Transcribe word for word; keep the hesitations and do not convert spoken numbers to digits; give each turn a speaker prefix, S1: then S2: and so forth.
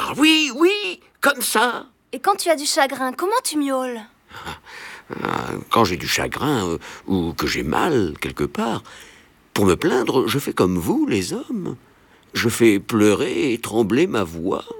S1: Ah oui, oui, comme ça.
S2: Et quand tu as du chagrin, comment tu miaules?
S1: Ah, quand j'ai du chagrin euh, ou que j'ai mal quelque part, pour me plaindre, je fais comme vous, les hommes. Je fais pleurer et trembler ma voix.